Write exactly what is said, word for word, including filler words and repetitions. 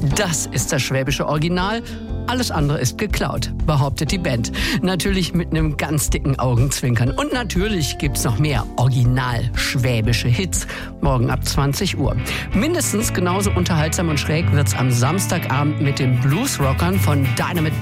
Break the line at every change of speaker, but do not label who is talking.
Das ist das schwäbische Original. Alles andere ist geklaut, behauptet die Band. Natürlich mit einem ganz dicken Augenzwinkern. Und natürlich gibt's noch mehr original-schwäbische Hits. Morgen ab zwanzig Uhr. Mindestens genauso unterhaltsam und schräg wird's am Samstagabend mit den Bluesrockern von Dynamite